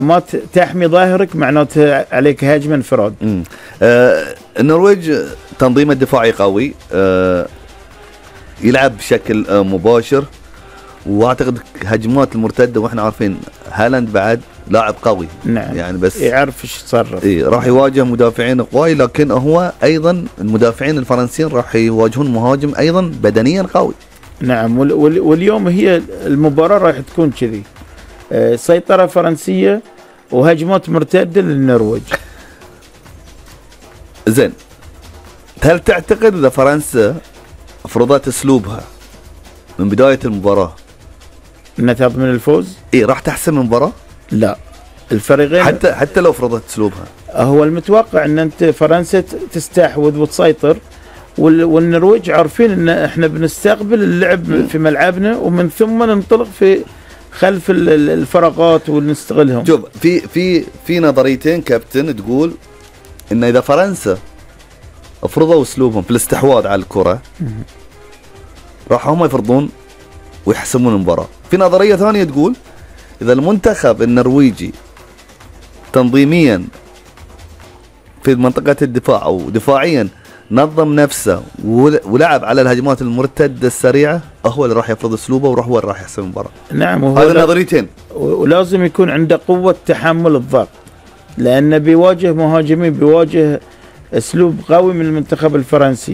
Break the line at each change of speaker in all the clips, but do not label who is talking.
ما تحمي ظاهرك معناته عليك هجمه انفراد.
النرويج تنظيمه دفاعي قوي، يلعب بشكل مباشر، واعتقد هجمات المرتده، واحنا عارفين هالاند بعد لاعب قوي.
نعم.
يعني بس
يعرف ايش يتصرف.
راح يواجه مدافعين قوي، لكن هو ايضا المدافعين الفرنسيين راح يواجهون مهاجم ايضا بدنيا قوي.
نعم. واليوم هي المباراه راح تكون كذي، سيطره فرنسيه وهجمات مرتده للنرويج.
زين، هل تعتقد اذا فرنسا فرضت اسلوبها من بدايه المباراه
انها تضمن الفوز؟
راح تحسم المباراه؟
لا، الفريقين
حتى لو فرضت اسلوبها.
هو المتوقع ان انت فرنسا تستحوذ وتسيطر، والنرويج عارفين ان احنا بنستقبل اللعب في ملعبنا ومن ثم ننطلق في خلف الفراغات ونستغلهم.
شوف، في نظريتين كابتن تقول ان اذا فرنسا افرضوا اسلوبهم في الاستحواذ على الكره راح هم يفرضون ويحسمون المباراه. في نظريه ثانيه تقول اذا المنتخب النرويجي تنظيميا في منطقه الدفاع او دفاعيا نظم نفسه ولعب على الهجمات المرتده السريعه، هو اللي راح يفرض اسلوبه وهو اللي راح يحسم المباراه.
نعم.
هذه النظريتين.
ولازم يكون عنده قوه تحمل الضغط، لانه بيواجه مهاجمين، بيواجه اسلوب قوي من المنتخب الفرنسي.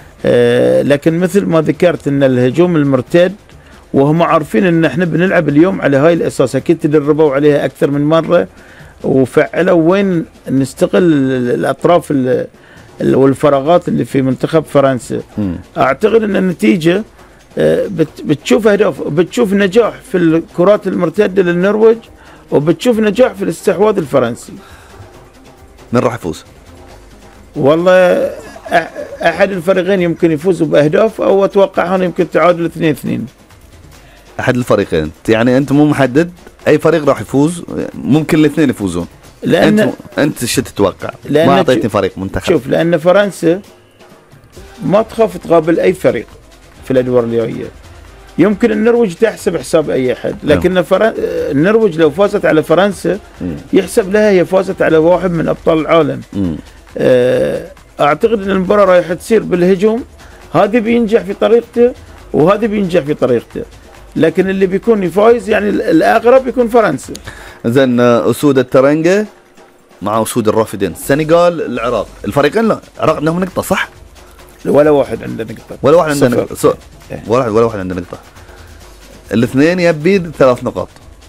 لكن مثل ما ذكرت ان الهجوم المرتد، وهم عارفين ان احنا بنلعب اليوم على هاي الاساس، اكيد تدربوا عليها اكثر من مره وفعلوا وين نستغل الاطراف والفراغات اللي في منتخب فرنسا. اعتقد ان النتيجه بتشوف اهداف، بتشوف نجاح في الكرات المرتده للنرويج، وبتشوف نجاح في الاستحواذ الفرنسي.
من راح يفوز؟
والله احد الفريقين يمكن يفوزوا باهداف، او اتوقع هنا يمكن تعادل 2-2.
احد الفريقين، يعني انت مو محدد اي فريق راح يفوز، ممكن الاثنين يفوزون. لان انت شو تتوقع؟ ما اعطيتني فريق منتخب.
شوف، لان فرنسا ما تخاف تقابل اي فريق في الادوار الجايه. يمكن النرويج تحسب حساب اي احد، لكن النرويج لو فازت على فرنسا يحسب لها هي فازت على واحد من ابطال العالم. اعتقد ان المباراه رايحه تصير بالهجوم، هذا بينجح في طريقته وهذا بينجح في طريقته، لكن اللي بيكون يفايز يعني الاغرب يكون فرنسا.
زين، اسود الترنجة مع اسود الرافدين، السنغال العراق، الفريقين لا العراق عندهم نقطه صح؟
ولا واحد عنده نقطه.
ولا واحد عنده نقطه. ولا واحد عنده نقطه. الاثنين يبي 3 نقاط،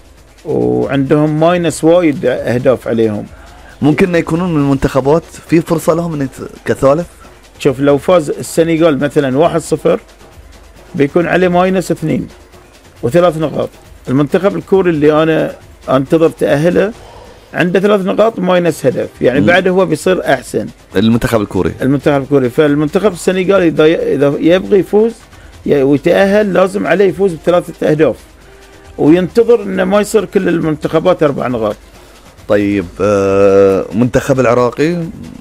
وعندهم ماينس وايد اهداف عليهم.
ممكن يكونون من المنتخبات في فرصه لهم ان كثالث.
شوف، لو فاز السنغال مثلا 1-0 بيكون عليه ماينس 2 و3 نقاط. المنتخب الكوري اللي انا انتظر تاهله عنده 3 نقاط ماينس هدف، يعني بعد هو بيصير احسن.
المنتخب الكوري.
فالمنتخب السنغالي اذا يبغي يفوز ويتاهل لازم عليه يفوز ب3 اهداف، وينتظر انه ما يصير كل المنتخبات 4 نقاط.
طيب، منتخب العراقي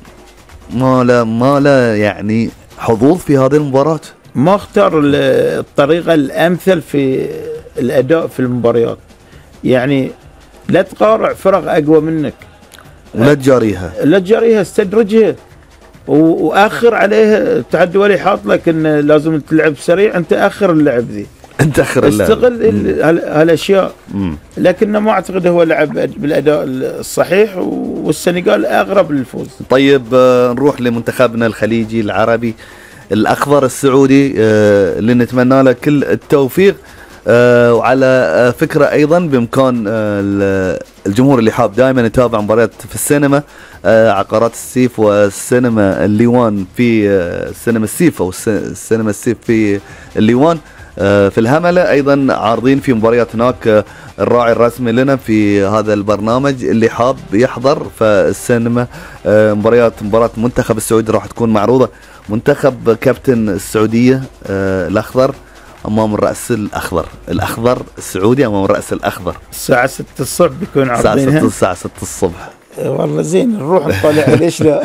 ما له يعني حظوظ في هذه المباراة.
ما اختار الطريقة الامثل في الاداء في المباريات، يعني لا تقارع فرق اقوى منك
ولا تجاريها، استدرجها واخر عليها. تعدي ولي حاط لك ان لازم تلعب سريع، انت اخر اللعب ذي، استغل هالاشياء. لكنه ما اعتقد هو لعب بالاداء الصحيح، والسنغال اقرب للفوز. طيب، نروح لمنتخبنا الخليجي العربي الاخضر السعودي، اللي نتمنى له كل التوفيق. وعلى فكرة ايضا بامكان الجمهور اللي حاب دائما يتابع مباريات في السينما، عقارات السيف والسينما الليوان في سينما السيف، او السينما السيف في الليوان في الهملة، ايضا عارضين في مباريات هناك. الراعي الرسمي لنا في هذا البرنامج اللي حاب يحضر فالسينما، مباراة منتخب السعودي راح تكون معروضة. منتخب كابتن السعودية الاخضر امام الراس الاخضر السعودي امام الراس الاخضر،
الساعة 6 الصبح بيكون عارضينها.
الساعة 6 الصبح.
والله زين، نروح نطلع. ليش لا؟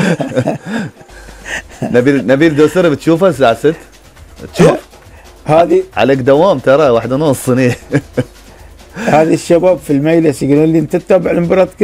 نبيل دوسري بتشوفها الساعة 6؟ تشوف؟
هذه
عليك دوام ترى 1:30.
هذه الشباب في الميلس يقولون لي انت تتابع المباراه